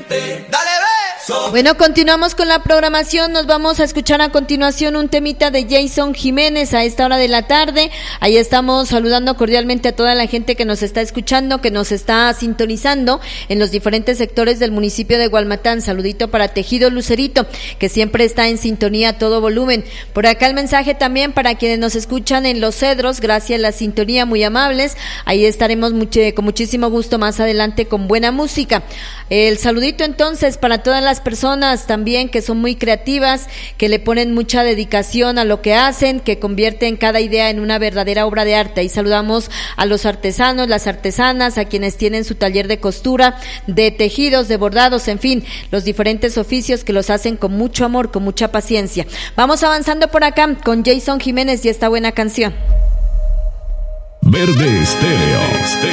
gente. Dale, ve. Bueno, continuamos con la programación. Nos vamos a escuchar a continuación un temita de Jason Jiménez a esta hora de la tarde. Ahí estamos saludando cordialmente a toda la gente que nos está escuchando, que nos está sintonizando en los diferentes sectores del municipio de Gualmatán. Saludito para Tejido Lucerito, que siempre está en sintonía a todo volumen. Por acá el mensaje también para quienes nos escuchan en Los Cedros, gracias a la sintonía, muy amables. Ahí estaremos con muchísimo gusto más adelante con buena música. El saludito entonces para todas las personas también que son muy creativas, que le ponen mucha dedicación a lo que hacen, que convierten cada idea en una verdadera obra de arte. Y saludamos a los artesanos, las artesanas, a quienes tienen su taller de costura, de tejidos, de bordados, en fin, los diferentes oficios que los hacen con mucho amor, con mucha paciencia. Vamos avanzando por acá con Jason Jiménez y esta buena canción. Verde Estéreo.